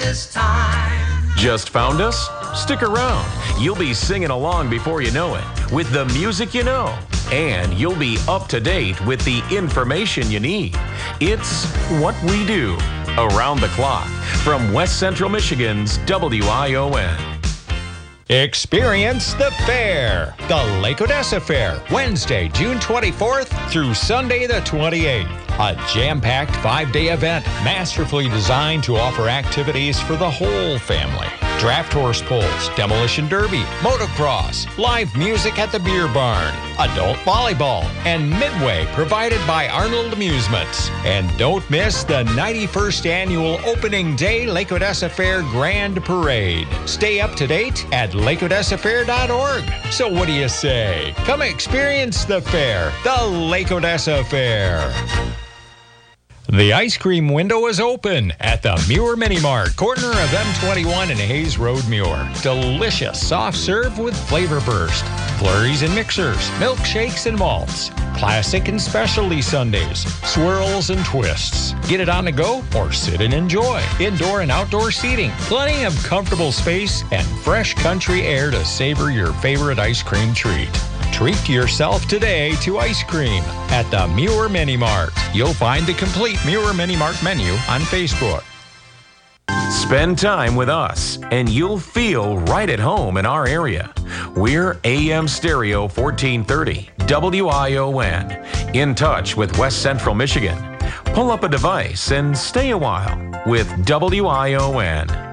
this time. Just found us? Stick around. You'll be singing along before you know it with the music you know. And you'll be up to date with the information you need. It's What We Do around the clock from West Central Michigan's WION. Experience the fair, the Lake Odessa Fair, Wednesday, June 24th through Sunday the 28th. A jam-packed 5-day event masterfully designed to offer activities for the whole family. Draft horse pulls, demolition derby, motocross, live music at the beer barn, adult volleyball, and midway provided by Arnold Amusements. And don't miss the 91st annual opening day Lake Odessa Fair Grand Parade. Stay up to date at lakeodessafair.org. So what do you say? Come experience the fair, the Lake Odessa Fair. The ice cream window is open at the Muir Mini Mart, corner of M21 and Hayes Road, Muir. Delicious soft serve with flavor burst, flurries and mixers, milkshakes and malts, classic and specialty sundaes, swirls and twists. Get it on the go or sit and enjoy. Indoor and outdoor seating, plenty of comfortable space, and fresh country air to savor your favorite ice cream treat. Treat yourself today to ice cream at the Muir Mini Mart. You'll find the complete Muir Mini Mart menu on Facebook. Spend time with us, and you'll feel right at home in our area. We're AM Stereo 1430, WION, in touch with West Central Michigan. Pull up a device and stay a while with WION.